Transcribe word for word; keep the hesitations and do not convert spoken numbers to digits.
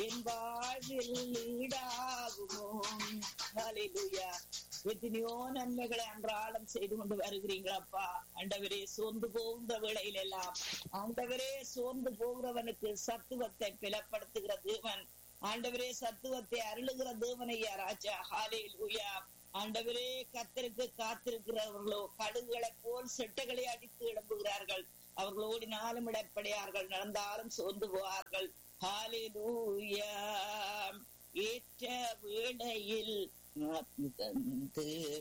என் வாழ்வில் ஈடாகுமோ. ஹல்லேலூயா. எத்தனையோ நன்மைகளை அன்றாடம் செய்து கொண்டு வருகிறீங்களப்பா. ஆண்டவரே, சோர்ந்து போகிற வேளையில எல்லாம் ஆண்டவரே, சோர்ந்து போகிறவனுக்கு சத்துவத்தை பிளப்படுத்துகிற தேவன். ஆண்டவரே, சத்துவத்தை அருளுகிற தேவனையா ராஜா. ஹல்லேலூயா. ஆண்டவரே, கர்த்தருக்கு காத்திருக்கிறவர்களோ கடுகுகளை போல் செட்டைகளை அடித்து எழும்புகிறார்கள். அவர்கள் ஓடினாலும் இடப்படையார்கள், நடந்தாலும் சோர்ந்து போவார்கள். ஹல்லேலூயா. ஏற்ற வேளையில் தந்து